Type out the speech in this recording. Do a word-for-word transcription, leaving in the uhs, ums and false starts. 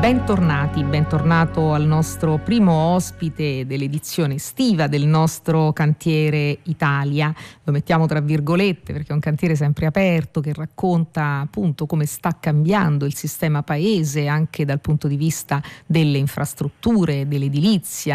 Bentornati, bentornato al nostro primo ospite dell'edizione estiva del nostro cantiere Italia. Lo mettiamo tra virgolette perché è un cantiere sempre aperto che racconta appunto come sta cambiando il sistema paese anche dal punto di vista delle infrastrutture, dell'edilizia,